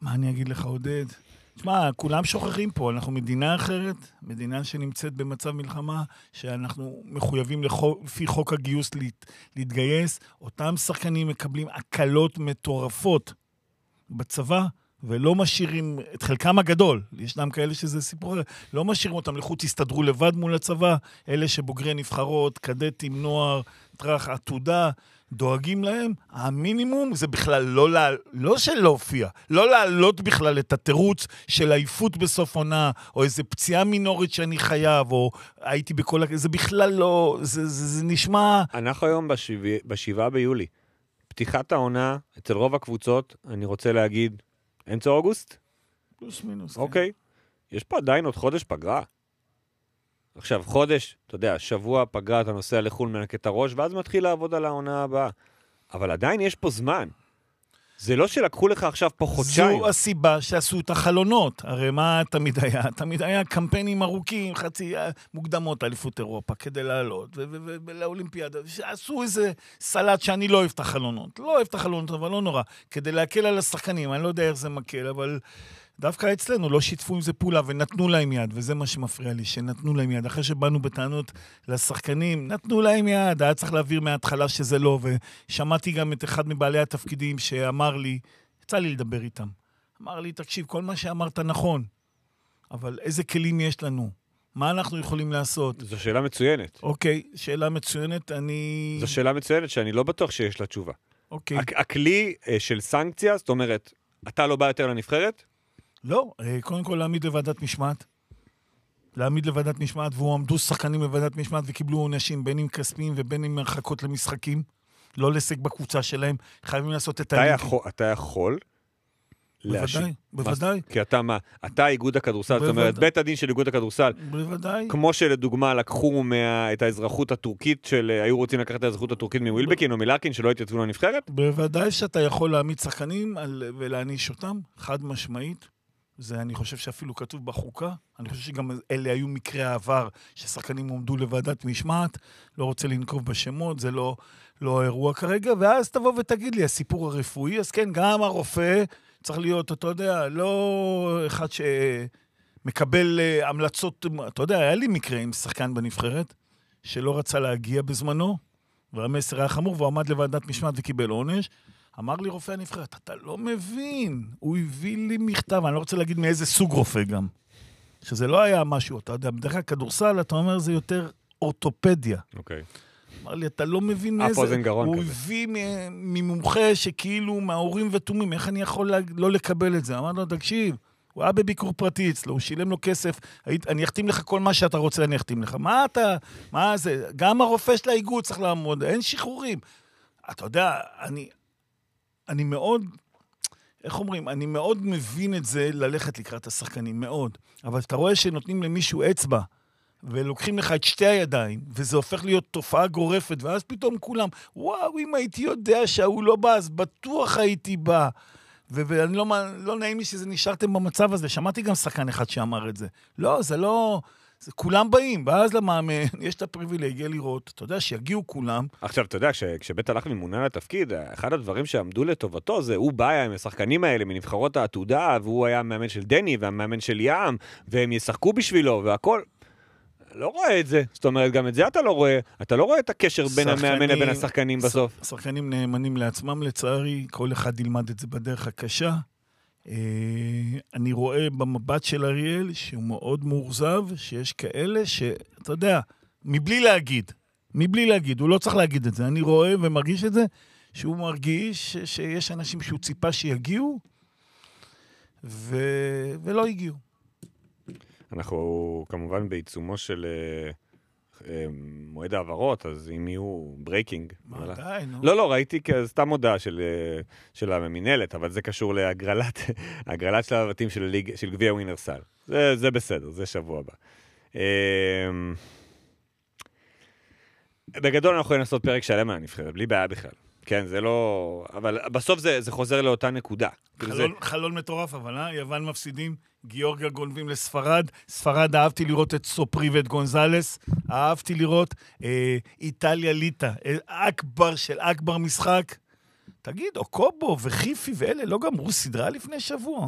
מה אני אגיד לך, עודד? תשמע, כולם שוכחים פה, אנחנו מדינה אחרת, מדינה שנמצאת במצב מלחמה, שאנחנו מחויבים לפי חוק הגיוס להתגייס, אותם שחקנים מקבלים הקלות מטורפות בצבא, ולא משאירים את חלקם הגדול, ישנם כאלה שזה סיפור, לא משאירים אותם לחוץ, הסתדרו לבד מול הצבא, אלה שבוגרי נבחרות, קדטים, נוער, טרח, עתודה, דואגים להם, המינימום זה בכלל לא של להופיע, לא לעלות בכלל את התירוץ של העיפות בסוף עונה, או איזה פציעה מינורית שאני חייב, או הייתי בכל... זה בכלל לא... זה נשמע... אנחנו היום ב7 ביולי. פתיחת העונה, אצל רוב הקבוצות, אני רוצה להגיד, אמצע אוגוסט? פלוס מינוס. אוקיי. יש פה עדיין עוד חודש פגרה. עכשיו, חודש, אתה יודע, שבוע פגרה, אתה נוסע לחול מנקה את הראש, ואז מתחיל לעבוד על העונה הבאה. אבל עדיין יש פה זמן. זה לא שלקחו לך עכשיו פה חודשיים. זו הסיבה שעשו את החלונות. הרי מה תמיד היה? תמיד היה קמפיינים ארוכים, חצי מוקדמות אליפות אירופה, כדי לעלות, ולאולימפיאדה. שעשו איזה סלט שאני לא אוהב את החלונות. לא אוהב את החלונות, אבל לא נורא. כדי להקל על השחקנים, אני לא יודע איך זה מקל, אבל... דווקא אצלנו לא שיתפו עם זה פעולה ונתנו להם יד, וזה מה שמפריע לי, שנתנו להם יד. אחרי שבאנו בטענות לשחקנים, נתנו להם יד, היה צריך להעביר מההתחלה שזה לא, ושמעתי גם את אחד מבעלי התפקידים שאמר לי, יצא לי לדבר איתם, אמר לי, תקשיב, כל מה שאמרת נכון, אבל איזה כלים יש לנו? מה אנחנו יכולים לעשות? זו שאלה מצוינת. אוקיי, שאלה מצוינת, זו שאלה מצוינת שאני לא בטוח שיש לה תשובה. אוקיי. הכלי של סנקציה, זאת אומרת, אתה לא בא יותר לנבחרת? לא, קודם כל להעמיד לוועדת משמעת, והוא עמדו שחקנים לוועדת משמעת וקיבלו עונשים בין עם כספיים ובין עם הרחקות למשחקים, לא לסק בקבוצה שלהם, חייבים לעשות את אתה יכול? בוודאי. כי אתה מה? אתה איגוד הכדורסל, זאת אומרת, בית הדין של איגוד הכדורסל, בוודאי. כמו שלדוגמה לקחו את האזרחות הטורקית היו רוצים לקחת את האזרחות הטורקית מווילבקין או מלארקין שלא התייצבו לנבחרת? בוודאי שאתה יכול להעמיד שחקנים ולהעניש אותם, חד משמעית. זה אני חושב שאפילו כתוב בחוקה, אני חושב שגם אלה היו מקרי העבר, ששחקנים עומדו לוועדת משמעת, לא רוצה לנקוב בשמות, זה לא אירוע כרגע, ואז תבוא ותגיד לי, הסיפור הרפואי, אז כן, גם הרופא צריך להיות, אתה יודע, לא אחד שמקבל המלצות, אתה יודע, היה לי מקרה עם שחקן בנבחרת, שלא רצה להגיע בזמנו, והמסר היה חמור, והוא עמד לוועדת משמעת וקיבל עונש, אמר לי רופא הנבחרת, אתה לא מבין, הוא הביא לי מכתב, אני לא רוצה להגיד מאיזה סוג רופא גם, שזה לא היה משהו, אתה יודע, בדרך כלל כדורסל, אתה אומר, זה יותר אורתופדיה. אוקיי. אמר לי, אתה לא מבין מאיזה, הוא הביא ממומחה שכאילו מההורים ותומים, איך אני יכול לא לקבל את זה? אמר לו, תקשיב, הוא היה בביקור פרטי אצלו, הוא שילם לו כסף, אני אחתים לך כל מה שאתה רוצה, אני אחתים לך. מה זה? גם הרופא של האיגוד צריך לעמוד, אין שחרורים. אתה יודע, אני מאוד, איך אומרים, אני מאוד מבין את זה ללכת לקראת השחקנים, מאוד. אבל אתה רואה שנותנים למישהו אצבע, ולוקחים לך את שתי הידיים, וזה הופך להיות תופעה גורפת, ואז פתאום כולם, וואו, אם הייתי יודע שהוא לא בא, אז בטוח הייתי בא. ואני לא נעים לי שזה נשארתם במצב הזה. שמעתי גם שחקן אחד שאמר את זה. לא, זה לא... כולם באים, ואז למאמן, יש את הפריבילגיה לראות, אתה יודע, שיגיעו כולם. עכשיו, אתה יודע, כשבית הלך ממונה לתפקיד, אחד הדברים שעמדו לטובתו זה, הוא בא עם השחקנים האלה מנבחרות העתודה, והוא היה המאמן של דני, והמאמן של ים, והם ישחקו בשבילו, והכל. לא רואה את זה. זאת אומרת, גם את זה אתה לא רואה. אתה לא רואה את הקשר בין המאמן לבין השחקנים בסוף. השחקנים נאמנים לעצמם, לצערי, כל אחד ילמד את זה בדרך הקשה. אני רואה במבט של אריאל שהוא מאוד מאורזב, שיש כאלה שאתה יודע, מבלי להגיד, הוא לא צריך להגיד את זה, אני רואה ומרגיש את זה, שהוא מרגיש שיש אנשים שהוא ציפה שיגיעו, ולא הגיעו. אנחנו כמובן בעיצומו של מועד העברות, אז אם יהיו ברייקינג. מה די, נו? לא, ראיתי סתם הודעה של המינהלת, אבל זה קשור להגרלת של הבתים של גביע ווינרסל. זה בסדר, זה שבוע הבא. בגדול אנחנו יכולים לעשות פרק שלם על הנבחרת, בלי בעיה בכלל. כן, זה לא... אבל בסוף זה חוזר לאותה נקודה. חלון מטורף, אבל יוון מפסידים, גיאורגיה גונבים לספרד, ספרד אהבתי לראות את סופרי ואת גונזלס, אהבתי לראות איטליה ליטה, אקבר של אקבר משחק. תגיד, אוקובו וחיפי ואלה לא גמרו סדרה לפני שבוע.